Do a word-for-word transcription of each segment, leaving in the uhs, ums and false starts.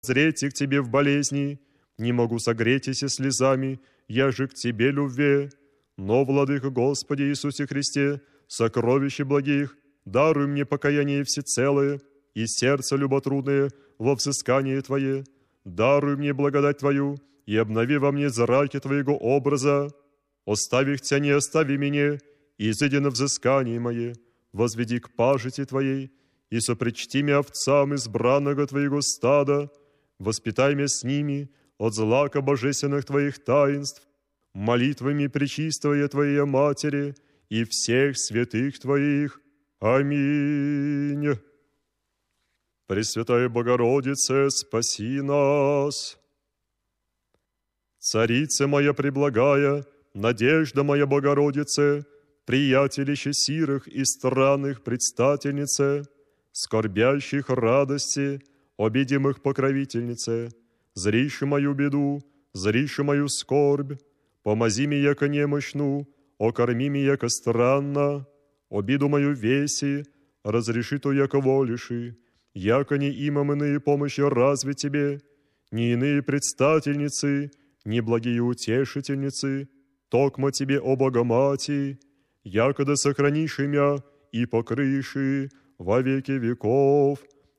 зреть к Тебе в болезни, не могу согретися слезами, я же к Тебе любве. Но, Владыка Господи Иисусе Христе, сокровище благих, даруй мне покаяние всецелое и сердце люботрудное во взыскании Твое. Даруй мне благодать Твою и обнови во мне зраки Твоего образа. Оставих Тя, не остави меня, и изыди на взыскание мое, возведи к пажити Твоей, и сопричти меня овцам избранного Твоего стада, воспитай меня с ними от злака божественных Твоих таинств, молитвами пречистая Твоей Матери и всех святых Твоих. Аминь. Пресвятая Богородице, спаси нас. Царица моя преблагая, надежда моя Богородице, приятелище сирых и странных предстательнице, скорбящих радости, обидимых покровительнице, зриши мою беду, зриши мою скорбь, помози ми, яко немощну, окорми ми, яко странно, обиду мою веси, разреши то, яко волиши, яко не имам иные помощи разве Тебе, ни иные предстательницы, ни благие утешительницы, токмо Тебе, о Богомати, якода сохранишь имя и покрыши во веки веков.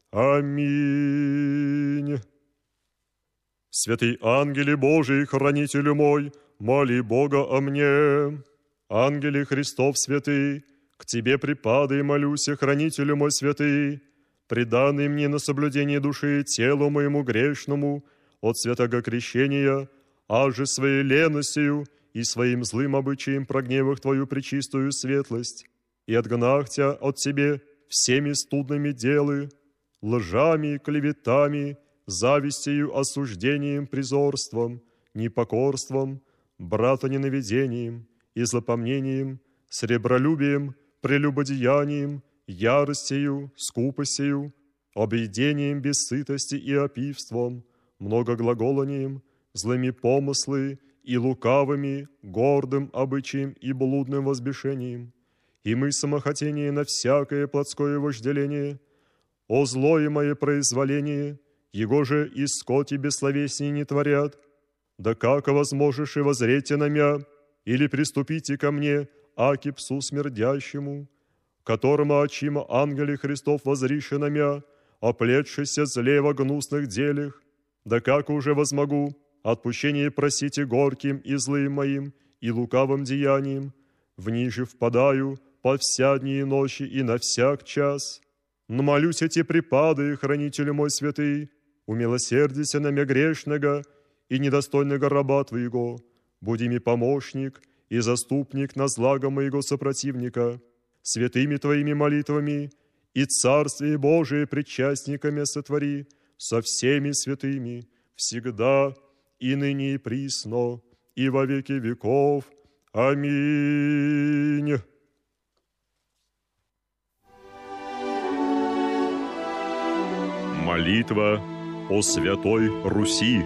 Аминь. Святый ангеле Божий, хранителю мой, моли Бога о мне. Ангеле Христов святый, к Тебе припады и молюся, хранителю мой святый, преданный мне на соблюдение души и телу моему грешному от святого крещения, аже своей леностью и своим злым обычаем прогневах Твою пречистую светлость, и отгнах Тя от Тебе всеми студными делы, лжами, клеветами, завистью, осуждением, призорством, непокорством, братоненавидением и злопомнением, сребролюбием, прелюбодеянием, яростью, скупостью, объедением без сытости и опивством, многоглаголанием, злыми помыслы и лукавыми, гордым обычаем и блудным возбешением, и мы самохотение на всякое плотское вожделение, о злое мое произволение, его же и скоти бессловесней не творят, да как возможешь и возрете на мя, или приступите ко мне, аки псу смердящему, которому очима ангели Христов возрише на мя, оплетшися злево гнусных делях, да как уже возмогу отпущение просите горьким и злым моим и лукавым деянием, в ниже впадаю по вся дни и ночи и на всяк час. Но молюсь эти припады, хранителю мой святый, умилосердися на мя грешного и недостойного раба Твоего, буди ми помощник и заступник на злага моего сопротивника, святыми Твоими молитвами и Царствие Божие причастниками сотвори со всеми святыми, всегда и ныне и присно, и во веки веков. Аминь. Молитва о Святой Руси.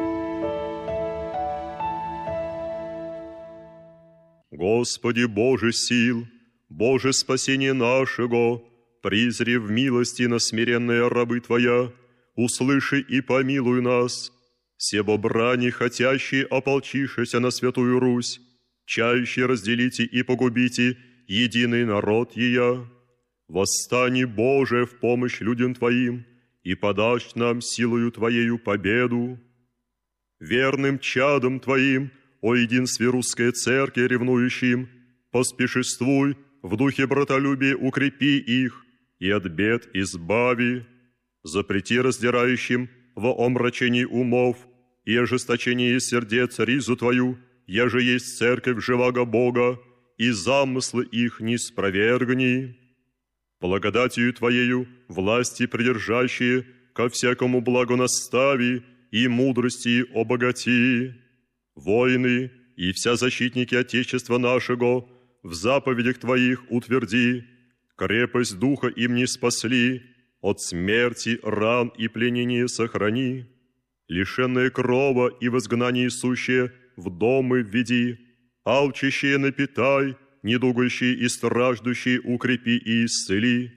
Господи Боже сил, Боже спасение нашего, призри в милости на смиренные рабы Твоя, услыши и помилуй нас, себо брани хотящие ополчившися на Святую Русь, чающие разделите и погубите единый народ ея. Восстани, Боже, в помощь людям Твоим, и подашь нам силою Твоею победу. Верным чадом Твоим, о единстве русской церкви ревнующим, поспешествуй, в духе братолюбия укрепи их, и от бед избави. Запрети раздирающим во омрачении умов и ожесточении сердец ризу Твою, еже есть церковь живаго Бога, и замыслы их не спровергни. Благодатью Твоею власти придержащие ко всякому благу настави и мудрости обогати. Воины и вся защитники Отечества нашего в заповедях Твоих утверди, крепость духа им не спасли, от смерти, ран и пленения сохрани, лишенные крова и в изгнании сущие в домы введи, алчащие напитай, недугающие и страждущие укрепи и исцели,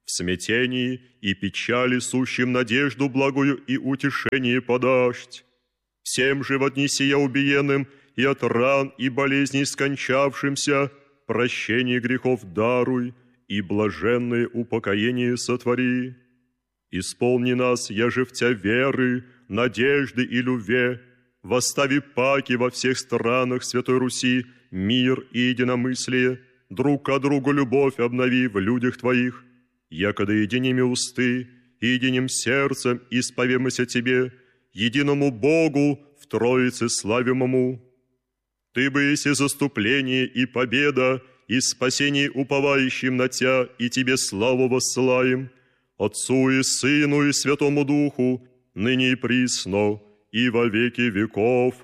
в смятении и печали сущим надежду благую и утешение подашь. Всем же в дни сия убиенным и от ран и болезней скончавшимся прощение грехов даруй и блаженное упокоение сотвори. Исполни нас, яже в Тя веры, надежды и любви, восстави паки во всех странах Святой Руси, мир и единомыслие, друг к другу любовь обнови в людях Твоих, якогда единими усты и единым сердцем исповемся Тебе, единому Богу в Троице славимому. Ты бы еси заступление и победа, и спасение уповающим на Тя, и Тебе славу воссылаем, Отцу и Сыну и Святому Духу, ныне и присно, и во веки веков.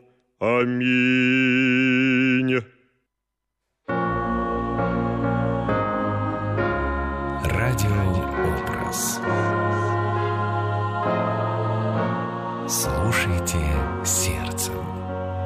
Аминь. Радиообраз. Слушайте сердце.